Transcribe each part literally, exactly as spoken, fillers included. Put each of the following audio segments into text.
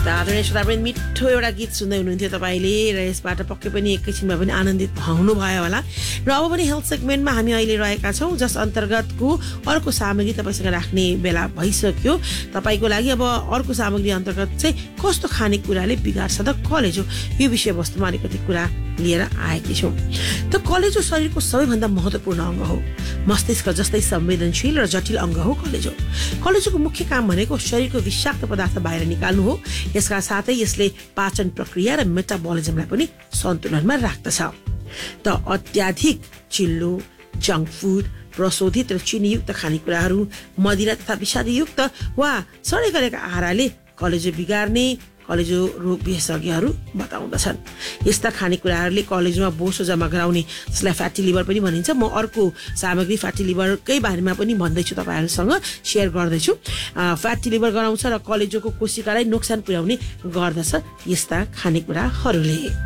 आदरणीय श्रोतावृन्द, मिठो एउटा गीत सुन्दै हुनुहुन्थ्यो तपाईँले र यसबाट पक्कै पनि एकैछिनमा पनि आनन्दित हुनु भयो होला। र अब पनि हेल्थ सेगमेन्टमा हामी अहिले रहेका छौँ, जस अन्तर्गतको अर्को सामग्री तपाईँसँग राख्ने बेला भइसक्यो। तपाईँको लागि अब अर्को सामग्री अन्तर्गत चाहिँ कस्तो खानेकुराले बिगार्छ त कलेजो, यो विषयवस्तुमा अलिकति कुरा लिएर आएकी छौँ। त कलेजो शरीरको सबैभन्दा महत्त्वपूर्ण अङ्ग हो। मस्तिष्क जस्तै संवेदनशील र जटिल अङ्ग हो कलेजो। कलेजोको मुख्य काम भनेको शरीरको विषाक्त पदार्थ बाहिर निकाल्नु हो। यसका साथै यसले पाचन प्रक्रिया र मेटाबोलिजमलाई पनि सन्तुलनमा राख्दछ। त अत्याधिक चिल्लो, जङ्क फुड, प्रशोधित र चिनीयुक्त खानेकुराहरू, मदिरा तथा विषादीयुक्त वा सडै गरेका आहारले कलेजो बिगार्ने कलेजो रोग विशेषज्ञहरू बताउँदछन्। यस्ता खानेकुराहरूले कलेजोमा बोसो जम्मा गराउने, जसलाई फ्याटी लिभर पनि भनिन्छ। म अर्को सामग्री फ्याटी लिभरकै बारेमा पनि भन्दैछु, तपाईँहरूसँग सेयर गर्दैछु। फ्याटी लिभर गराउँछ र कलेजोको कोशिकालाई नोक्सान पुर्याउने गर्दछ यस्ता खानेकुराहरूले।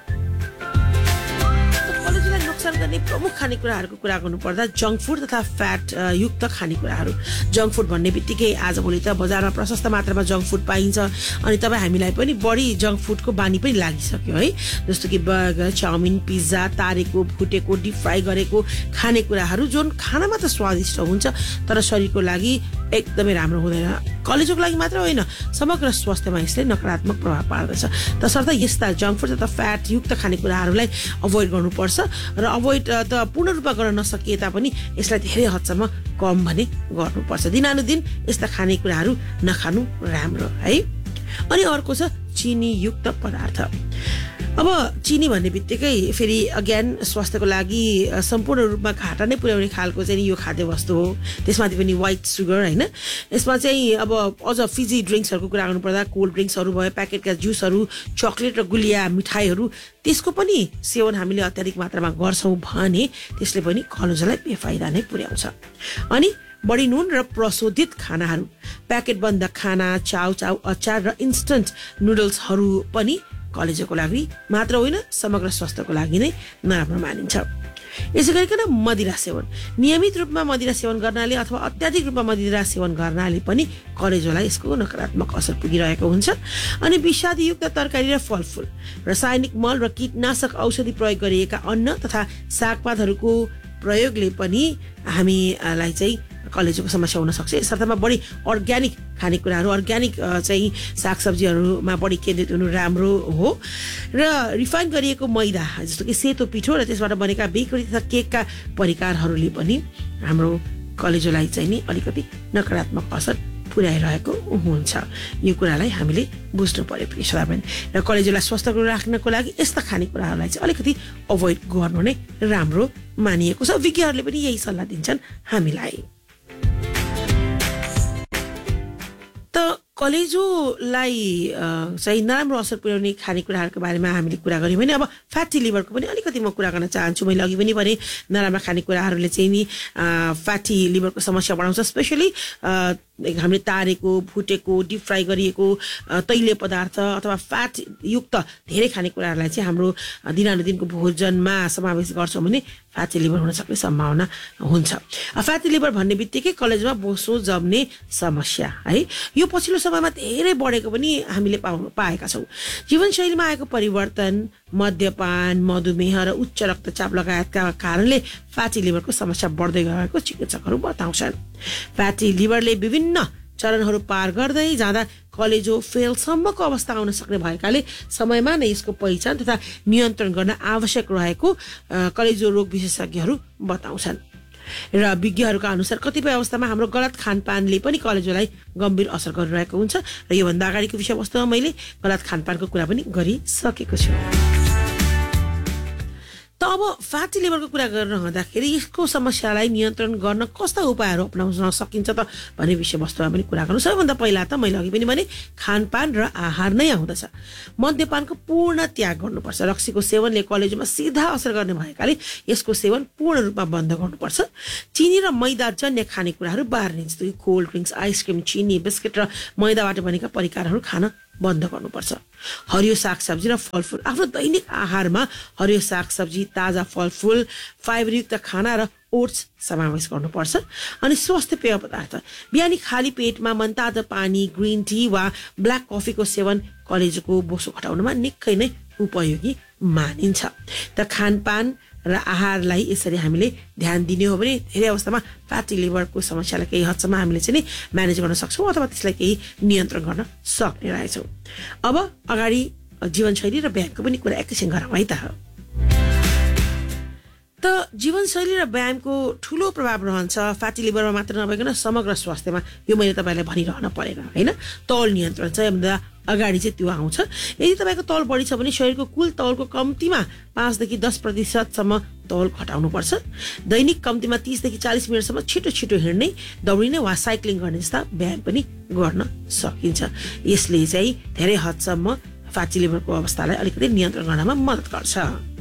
गर्ने प्रमुख खानेकुराहरूको कुरा गर्नुपर्दा जङ्क फुड तथा फ्याट युक्त खानेकुराहरू। जङ्क फुड भन्ने बित्तिकै आजभोलि त बजारमा प्रशस्त मात्रामा जङ्क फुड पाइन्छ, अनि तपाईँ हामीलाई पनि बढी जङ्क फुडको बानी पनि लागिसक्यो है। जस्तो कि बर्गर, चाउमिन, पिज्जा, तारेको, भुटेको, डिप फ्राई गरेको खानेकुराहरू जुन खानामा त स्वादिष्ट हुन्छ तर शरीरको लागि एकदमै राम्रो हुँदैन। कलेजोको लागि मात्र होइन, समग्र स्वास्थ्यमा यसले नकारात्मक प्रभाव पार्दछ। तसर्थ यस्ता जङ्क फुड तथा फ्याट युक्त खानेकुराहरूलाई अभोइड गर्नुपर्छ र अभोइड त पूर्ण रूपमा गर्न नसकिए तापनि यसलाई धेरै हदसम्म कम भने गर्नुपर्छ। दिनानुदिन यस्ता खानेकुराहरू नखानु राम्रो है। अनि अर्को छ चिनीयुक्त पदार्थ। अब चिनी भन्ने बित्तिकै फेरि अगेन स्वास्थ्यको लागि सम्पूर्ण रूपमा घाटा नै पुर्याउने खालको चाहिँ यो खाद्य वस्तु हो। त्यसमाथि पनि व्हाइट सुगर होइन। यसमा चाहिँ अब अझ फिजी ड्रिङ्क्सहरूको कुरा गर्नुपर्दा कोल्ड ड्रिङ्क्सहरू भयो, प्याकेटका जुसहरू, चक्लेट र गुलिया मिठाईहरू, त्यसको पनि सेवन हामीले अत्याधिक मात्रामा गर्छौँ भने त्यसले पनि कलेजोलाई बेफाइदा नै पुर्याउँछ। अनि बढी नुन र प्रशोधित खानाहरू, प्याकेट बन्द खाना, चाउ चाउ, अचार र इन्स्टन्ट नुडल्सहरू पनि कलेजोको लागि मात्र होइन समग्र स्वास्थ्यको लागि नै नराम्रो मानिन्छ। यसै गरिकन मदिरा सेवन, नियमित रूपमा मदिरा सेवन गर्नाले अथवा अत्याधिक रूपमा मदिरा सेवन गर्नाले पनि कलेजोलाई यसको नकारात्मक असर पुगिरहेको हुन्छ। अनि विषादीयुक्त तरकारी र फलफुल, रासायनिक मल र कीटनाशक औषधि प्रयोग गरिएका अन्न तथा सागपातहरूको प्रयोगले पनि हामीलाई चाहिँ कलेजोको समस्या हुन सक्छ। यसर्थमा बढी अर्ग्यानिक खानेकुराहरू, अर्ग्यानिक चाहिँ सागसब्जीहरूमा बढी केन्द्रित हुनु राम्रो हो। र रिफाइन गरिएको मैदा जस्तो कि सेतो पिठो र त्यसबाट बनेका बेकरी तथा केकका परिकारहरूले पनि हाम्रो कलेजोलाई चाहिँ नि अलिकति नकारात्मक असर पुर्याइरहेको हुन्छ। यो कुरालाई हामीले बुझ्नु पर्यो प्रिय श्रोतावृन्द। र कलेजोलाई स्वस्थ राख्नको लागि यस्ता खानेकुराहरूलाई चाहिँ अलिकति अभोइड गर्नु नै राम्रो मानिएको छ। विज्ञहरूले पनि यही सल्लाह दिन्छन् हामीलाई। त कलेजोलाई चाहिँ नराम्रो असर पुर्याउने खानेकुराहरूको बारेमा हामीले कुरा गऱ्यौँ भने अब फ्याटी लिभरको पनि अलिकति म कुरा गर्न चाहन्छु। मैले अघि पनि भने नराम्रा खानेकुराहरूले चाहिँ नि फ्याटी लिभरको समस्या बढाउँछ। स्पेसली हामीले तारेको, भुटेको, डिप फ्राई गरिएको तैलीय पदार्थ अथवा फ्याट युक्त धेरै खानेकुराहरूलाई चाहिँ हाम्रो दिनानुदिनको भोजनमा समावेश गर्छौँ भने फ्याटी लिभर हुन सक्ने सम्भावना हुन्छ। फ्याटी लिभर भन्ने बित्तिकै कलेजमा बोसो जम्ने समस्या है, यो पछिल्लो समयमा धेरै बढेको पनि हामीले पाउ पाएका छौँ। जीवनशैलीमा आएको परिवर्तन, मद्यपान, मधुमेह र उच्च रक्तचाप लगायतका कारणले फ्याटी लिभरको समस्या बढ्दै गएको चिकित्सकहरू बताउँछन्। फ्याटी लिभरले विभिन्न चरणहरू पार गर्दै जाँदा कलेजो फेलसम्मको अवस्था आउन सक्ने भएकाले समयमा नै यसको पहिचान तथा नियन्त्रण गर्न आवश्यक रहेको कलेजो रोग विशेषज्ञहरू बताउँछन्। र विज्ञहरूका अनुसार कतिपय अवस्थामा हाम्रो गलत खानपानले पनि कलेजोलाई गम्भीर असर गरिरहेको हुन्छ। र योभन्दा अगाडिको विषयवस्तुमा मैले गलत खानपानको कुरा पनि गरिसकेको छु। त अब फ्याटी लिभरको कुरा गर्न हुँदाखेरि यसको समस्यालाई नियन्त्रण गर्न कस्ता उपायहरू अपनाउन सकिन्छ त भन्ने विषयवस्तुमा पनि कुरा गर्नु। सबैभन्दा पहिला त मैले अघि पनि भने खानपान र आहार नै आउँदछ। मद्यपानको पूर्ण त्याग गर्नुपर्छ। रक्सीको सेवनले कलेजोमा सिधा असर गर्ने भएकाले यसको सेवन पूर्ण रूपमा बन्द गर्नुपर्छ। चिनी र मैदाजन्य खानेकुराहरू बार्ने, जस्तो कि कोल्ड ड्रिङ्क्स, आइसक्रिम, चिनी, बिस्किट र मैदाबाट बनेका परिकारहरू खान बन्द गर्नुपर्छ। हरियो सागसब्जी र फलफुल आफ्नो दैनिक आहारमा हरियो सागसब्जी, ताजा फलफुल, फाइबरयुक्त खाना र ओट्स समावेश गर्नुपर्छ। अनि स्वास्थ्य पेय पदार्थ बिहानी खाली पेटमा मनताजा पानी, ग्रिन टी वा ब्ल्याक कफीको सेवन कलेजोको बोसो घटाउनमा निकै नै उपयोगी मानिन्छ। त खानपान र आहारलाई यसरी हामीले ध्यान दिने हो भने धेरै अवस्थामा फ्याटी लिभरको समस्यालाई केही हदसम्म हामीले चाहिँ नि म्यानेज गर्न सक्छौँ अथवा त्यसलाई केही नियन्त्रण गर्न सक्ने रहेछौँ। अब अगाडि जीवनशैली र व्यायामको पनि कुरा एकैछिन गरौँ है त। त जीवनशैली र व्यायामको ठुलो प्रभाव रहन्छ फ्याटी लिभरमा मात्र नभइकन समग्र स्वास्थ्यमा। यो मैले तपाईँलाई भनिरहन परेन होइन। तौल नियन्त्रण चाहिँ भन्दा अगाडि चाहिँ त्यो आउँछ। यदि तपाईँको तौल बढी छ भने शरीरको कुल तौलको कम्तीमा पाँचदेखि दस प्रतिशतसम्म तौल घटाउनुपर्छ। दैनिक कम्तीमा तीसदेखि चालिस मिनटसम्म छिटो छिटो हिँड्ने, दौडिने वा साइक्लिङ गर्ने जस्ता व्यायाम पनि गर्न सकिन्छ। यसले चाहिँ धेरै हदसम्म फ्याटी लिभरको अवस्थालाई अलिकति नियन्त्रण गर्नमा मद्दत गर्छ।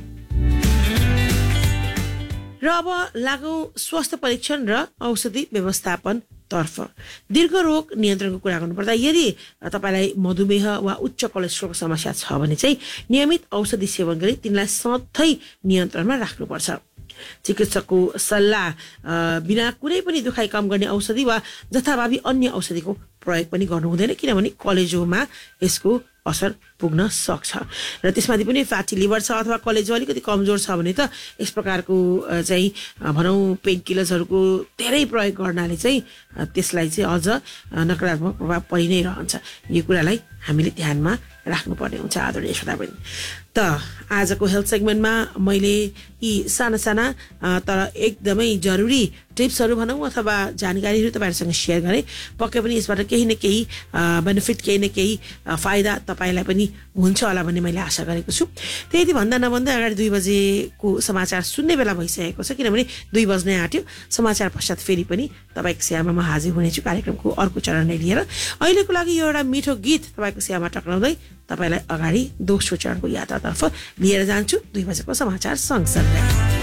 र अब लागौँ स्वास्थ्य परीक्षण र औषधि व्यवस्थापन तर्फ। दीर्घ रोग नियन्त्रणको कुरा गर्नुपर्दा यदि तपाईँलाई मधुमेह वा उच्च कोलेस्ट्रोलको समस्या छ भने चाहिँ नियमित औषधि सेवन गरी तिनलाई सधैँ नियन्त्रणमा राख्नुपर्छ। चिकित्सकको सल्लाह बिना कुनै पनि दुखाइ कम गर्ने औषधि वा जथाभावी अन्य औषधिको प्रयोग पनि गर्नु हुँदैन, किनभने कलेजोमा यसको असर पुग्न सक्छ। र त्यसमाथि पनि फ्याटी लिभर छ अथवा कलेजो अलिकति कमजोर छ भने त यस प्रकारको चाहिँ भनौँ पेन किलर्सहरूको धेरै प्रयोग गर्नाले चाहिँ त्यसलाई चाहिँ अझ नकारात्मक प्रभाव परि नै रहन्छ। यो कुरालाई हामीले ध्यानमा राख्नुपर्ने हुन्छ आदरणीय श्रोतावृन्द। त आजको हेल्थ सेगमेन्टमा मैले यी साना साना तर एकदमै जरुरी टिप्सहरू भनौँ अथवा जानकारीहरू तपाईँहरूसँग सेयर गरेँ। पक्कै पनि यसबाट केही न केही बेनिफिट, केही न केही फाइदा तपाईँलाई पनि हुन्छ होला भन्ने मैले आशा गरेको छु। त्यति भन्दा नभन्दा अगाडि दुई बजेको समाचार सुन्ने बेला भइसकेको छ, किनभने दुई बज्नै आँट्यो। समाचार पश्चात फेरि पनि तपाईँको सेवामा म हाजिर हुनेछु कार्यक्रमको अर्को चरणलाई लिएर। अहिलेको लागि यो एउटा मिठो गीत तपाईँको सेवामा टक्राउँदै तपाईँलाई अगाडि दोस्रो चरणको यात्रातर्फ लिएर जान्छु दुई बजेको समाचार सँगसँगै।